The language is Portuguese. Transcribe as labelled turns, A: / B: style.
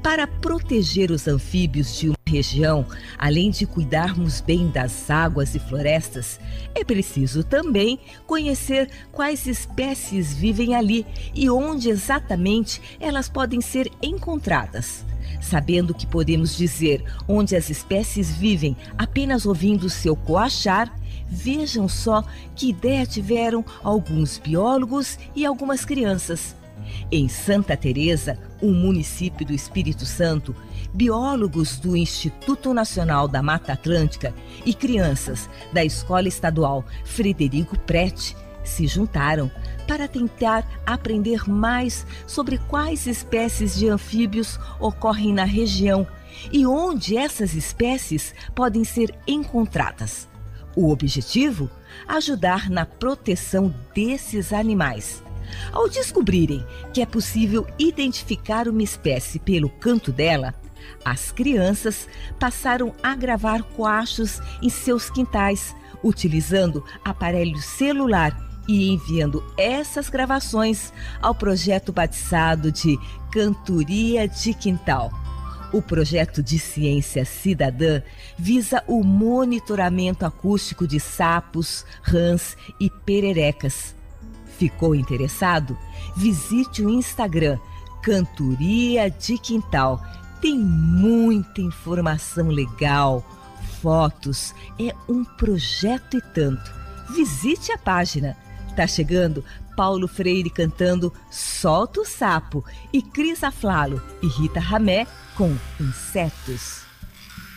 A: Para proteger os anfíbios de uma região, além de cuidarmos bem das águas e florestas, é preciso também conhecer quais espécies vivem ali e onde exatamente elas podem ser encontradas. Sabendo que podemos dizer onde as espécies vivem apenas ouvindo seu coachar, vejam só que ideia tiveram alguns biólogos e algumas crianças. Em Santa Teresa, um município do Espírito Santo, biólogos do Instituto Nacional da Mata Atlântica e crianças da Escola Estadual Frederico Preti se juntaram para tentar aprender mais sobre quais espécies de anfíbios ocorrem na região e onde essas espécies podem ser encontradas. O objetivo? Ajudar na proteção desses animais. Ao descobrirem que é possível identificar uma espécie pelo canto dela, as crianças passaram a gravar coachos em seus quintais, utilizando aparelho celular e enviando essas gravações ao projeto batizado de Cantoria de Quintal. O projeto de ciência cidadã visa o monitoramento acústico de sapos, rãs e pererecas. Ficou interessado? Visite o Instagram Cantoria de Quintal. Tem muita informação legal, fotos, é um projeto e tanto. Visite a página. Tá chegando Paulo Freire cantando Solta o Sapo e Cris Aflalo e Rita Ramé com Insetos.